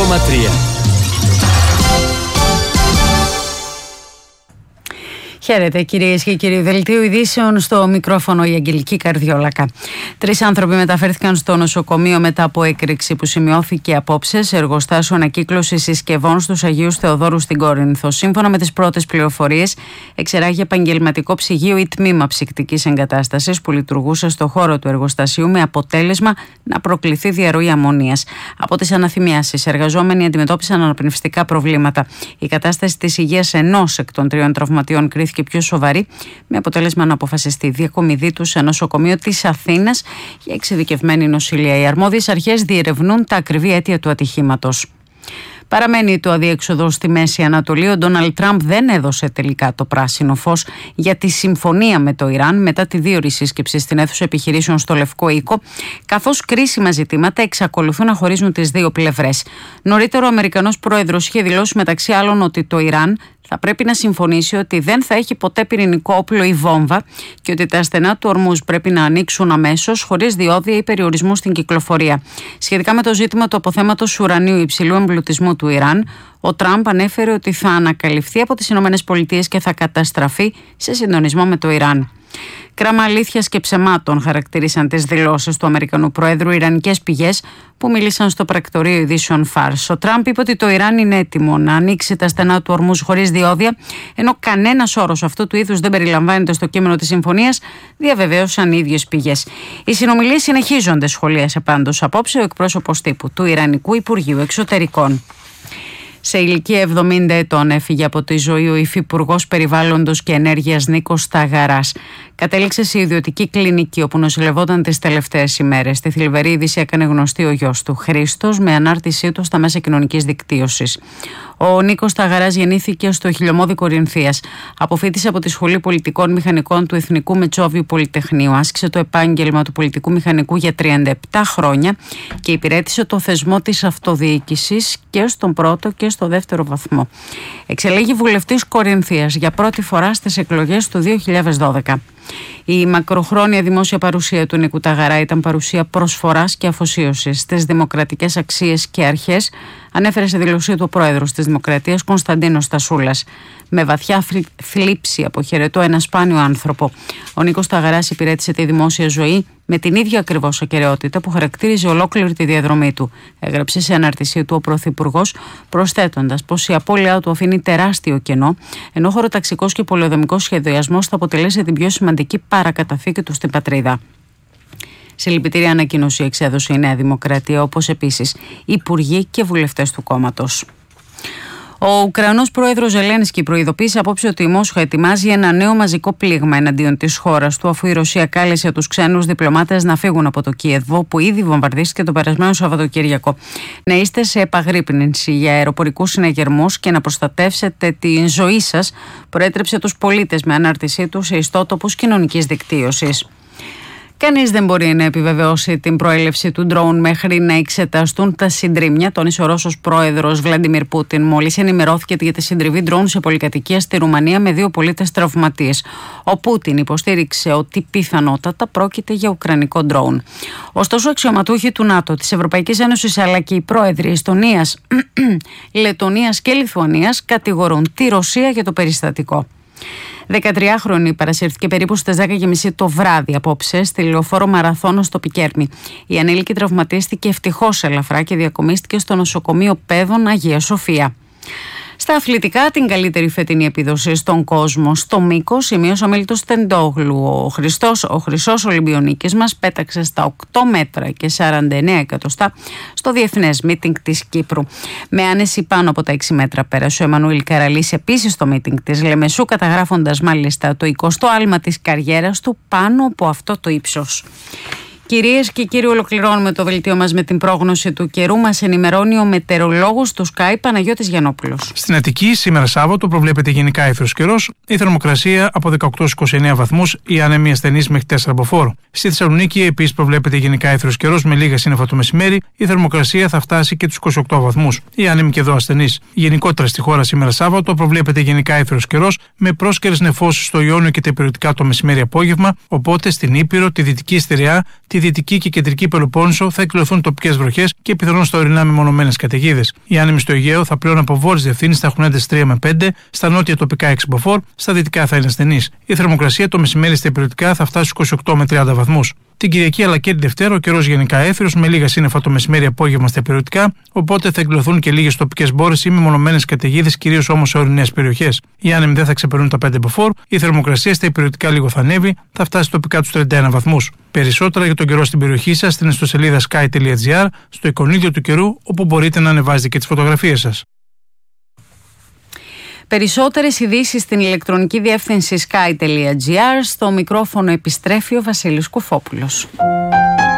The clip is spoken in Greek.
1,3. Χαίρετε κυρίες και κύριοι. Δελτίο ειδήσεων, στο μικρόφωνο η Αγγελική Καρδιόλακα. 3 άνθρωποι μεταφέρθηκαν στο νοσοκομείο μετά από έκρηξη που σημειώθηκε απόψε σε εργοστάσιο ανακύκλωσης συσκευών στους Αγίους Θεοδόρου στην Κόρινθο. Σύμφωνα με τις πρώτες πληροφορίες, εξερράγει επαγγελματικό ψυγείο ή τμήμα ψυκτικής εγκατάστασης που λειτουργούσε στο χώρο του εργοστασίου, με αποτέλεσμα να προκληθεί διαρροή αμμονίας. Από τις αναθυμιάσεις, εργαζόμενοι αντιμετώπισαν αναπνευστικά προβλήματα. Η κατάσταση της υγείας ενός εκ των 3 τραυματιών κρίθηκε και πιο σοβαρή, με αποτέλεσμα να αποφασιστεί διακομιδή του σε νοσοκομείο της Αθήνας για εξειδικευμένη νοσηλεία. Οι αρμόδιες αρχές διερευνούν τα ακριβή αίτια του ατυχήματος. Παραμένει το αδιέξοδο στη Μέση Ανατολή. Ο Ντόναλντ Τραμπ δεν έδωσε τελικά το πράσινο φως για τη συμφωνία με το Ιράν μετά τη δύο σύσκεψη στην αίθουσα επιχειρήσεων στο Λευκό Οίκο, καθώς κρίσιμα ζητήματα εξακολουθούν να χωρίζουν τις δύο πλευρές. Νωρίτero, ο Αμερικανός πρόεδρος είχε δηλώσει μεταξύ άλλων ότι το Ιράν θα πρέπει να συμφωνήσει ότι δεν θα έχει ποτέ πυρηνικό όπλο ή βόμβα και ότι τα στενά του ορμούς πρέπει να ανοίξουν αμέσως, χωρίς διόδια ή περιορισμού στην κυκλοφορία. Σχετικά με το ζήτημα του αποθέματος ουρανίου υψηλού εμπλουτισμού του Ιράν, ο Τραμπ ανέφερε ότι θα ανακαλυφθεί από τις ΗΠΑ και θα καταστραφεί σε συντονισμό με το Ιράν. Κράμα αλήθειας και ψεμάτων χαρακτήρισαν τις δηλώσεις του Αμερικανού Προέδρου ιρανικές πηγές που μίλησαν στο πρακτορείο ειδήσεων Φάρς. Ο Τραμπ είπε ότι το Ιράν είναι έτοιμο να ανοίξει τα στενά του ορμούς χωρίς διόδια, ενώ κανένας όρος αυτού του είδους δεν περιλαμβάνεται στο κείμενο της συμφωνίας, διαβεβαίωσαν οι ίδιες πηγές. Οι συνομιλίες συνεχίζονται, σχολίασε πάντως απόψε ο εκπρόσωπος τύπου του Ιρανικού Υπουργείου Εξωτερικών. Σε ηλικία 70 ετών έφυγε από τη ζωή ο υφυπουργός Περιβάλλοντος και Ενέργειας Νίκος Σταγαράς. Κατέληξε σε ιδιωτική κλινική όπου νοσηλευόταν τις τελευταίες ημέρες. Στη θλιβερή είδηση έκανε γνωστή ο γιος του Χρήστος με ανάρτησή του στα μέσα κοινωνικής δικτύωσης. Ο Νίκος Σταγαράς γεννήθηκε στο Χιλιομώδη Κορινθίας. Αποφοίτησε από τη Σχολή Πολιτικών Μηχανικών του Εθνικού Μετσόβιου Πολυτεχνείου. Άσκησε το επάγγελμα του πολιτικού μηχανικού για 37 χρόνια και υπηρέτησε το θεσμό της αυτοδιοίκησης και στον πρώτο και στο δεύτερο βαθμό. Εξελέγει βουλευτής Κορινθίας για πρώτη φορά στις εκλογές του 2012. Η μακροχρόνια δημόσια παρουσία του Νίκου Σταγαρά ήταν παρουσία προσφοράς και αφοσίωσης στις δημοκρατικές αξίες και αρχές, ανέφερε σε δήλωσή του ο πρόεδρος της Δημοκρατίας Κωνσταντίνος Στασούλας. Με βαθιά θλίψη αποχαιρετώ ένα σπάνιο άνθρωπο. Ο Νίκος Σταγαράς υπηρέτησε τη δημόσια ζωή με την ίδια ακριβώς ακεραιότητα που χαρακτήριζε ολόκληρη τη διαδρομή του, έγραψε σε ανάρτησή του ο Πρωθυπουργός, προσθέτοντας πως η απώλειά του αφήνει τεράστιο κενό, ενώ χωροταξικός και πολεοδομικός σχεδιασμός θα αποτελέσει την πιο σημαντική παρακαταθήκη του στην πατρίδα. Συλληπιτήρια ανακοίνωση εξέδωσε η Νέα Δημοκρατία, όπως επίσης υπουργοί και βουλευτές του κόμματος. Ο Ουκρανός πρόεδρος Ζελένσκι προειδοποίησε απόψε ότι η Μόσχα ετοιμάζει ένα νέο μαζικό πλήγμα εναντίον της χώρας του, αφού η Ρωσία κάλεσε τους ξένους διπλωμάτες να φύγουν από το Κίεβο, που ήδη βομβαρδίστηκε το περασμένο Σαββατοκύριακο. Να είστε σε επαγρύπνηση για αεροπορικούς συναγερμούς και να προστατεύσετε την ζωή σας, προέτρεψε τους πολίτες με ανάρτησή του σε ιστότοπους κοινωνικής δικτύωσης. Κανείς δεν μπορεί να επιβεβαιώσει την προέλευση του ντρόουν μέχρι να εξεταστούν τα συντρίμμια, τόνισε ο Ρώσος πρόεδρος Βλαντιμίρ Πούτιν. Μόλις ενημερώθηκε για τη συντριβή ντρόουν σε πολυκατοικία στη Ρουμανία με 2 πολίτες τραυματίες. Ο Πούτιν υποστήριξε ότι πιθανότατα πρόκειται για ουκρανικό ντρόουν. Ωστόσο, αξιωματούχοι του ΝΑΤΟ, της Ευρωπαϊκής Ένωσης αλλά και οι πρόεδροι Εστονίας, Λετονίας και Λιθουανίας κατηγορούν τη Ρωσία για το περιστατικό. 13χρονη παρασύρθηκε περίπου στις 10:30 το βράδυ απόψε στη λεωφόρο Μαραθώνο στο Πικέρνη. Η ανήλικη τραυματίστηκε ευτυχώς ελαφρά και διακομίστηκε στο νοσοκομείο Παιδών Αγία Σοφία. Στα αθλητικά, την καλύτερη φετινή επίδοση στον κόσμο στο μήκος σημείωσε ο Μίλτος Τεντόγλου. Ο χρυσός Ολυμπιονίκης μας πέταξε στα 8 μέτρα και 49 εκατοστά στο διεθνές μίτινγκ της Κύπρου. Με άνεση πάνω από τα 6 μέτρα πέρασε ο Εμμανουήλ Καραλής επίσης στο μίτινγκ της Λεμεσού, καταγράφοντας μάλιστα το 20ο άλμα της καριέρας του πάνω από αυτό το ύψος. Κυρίες και κύριοι, ολοκληρώνουμε το δελτίο μας με την πρόγνωση του καιρού. Μας ενημερώνει ο μετεωρολόγος του Sky Παναγιώτης Γιαννόπουλος. Στην Αττική, σήμερα Σάββατο, προβλέπεται γενικά ήθρος καιρός. Η θερμοκρασία από 18-29 βαθμούς, η άνεμη ασθενής μέχρι 4 μποφόρ. Στη Θεσσαλονίκη, επίσης, προβλέπεται γενικά ήθρος καιρός με λίγα σύννεφα το μεσημέρι. Η θερμοκρασία θα φτάσει και τους 28 βαθμούς. Η άνεμη και εδώ ασθενής. Γενικότερα στη χώρα, σήμερα Σάββατο, προβλέπεται γενικά ήθρος καιρός με πρόσκαιρες νεφώσεις στο Ιόνιο και τα υπηρετικά το μεσημέρι απόγευμα. Οπότε στην Ήπειρο, τη Δυτική Στερεά, τη Στη δυτική και κεντρική Πελοπόννησο θα εκδηλωθούν τοπικές βροχές και πιθανόν στα ορεινά μεμονωμένες καταιγίδες. Οι άνεμοι στο Αιγαίο θα πλέον από βόρειες διευθύνσεις θα έχουν ένταση 3 με 5, στα νότια τοπικά 6 μποφόρ, στα δυτικά θα είναι ασθενής. Η θερμοκρασία το μεσημέρι στα υπηρετικά θα φτάσει στους 28 με 30 βαθμούς. Την Κυριακή αλλά και τη Δευτέρα ο καιρός γενικά έθριος με λίγα σύννεφα το μεσημέρι-απόγευμα στα υπηρετικά, οπότε θα εκδηλωθούν και λίγες τοπικές μπόρες ή μεμονωμένες καταιγίδες, κυρίως όμως σε ορεινές περιοχές. Οι άνεμοι δεν θα ξεπερνούν τα 5 μποφόρ, η θερμοκρασία στα υπηρετικά λίγο θα ανέβει, θα φτάσει τοπικά τους 31 βαθμούς. Περισσότερα για τον καιρό στην περιοχή σας στην ιστοσελίδα sky.gr, στο εικονίδιο του καιρού, όπου μπορείτε να ανεβάζετε και τις φωτογραφίες σας. Περισσότερες ειδήσεις στην ηλεκτρονική διεύθυνση sky.gr. Στο μικρόφωνο επιστρέφει ο Βασίλης Κουφόπουλος.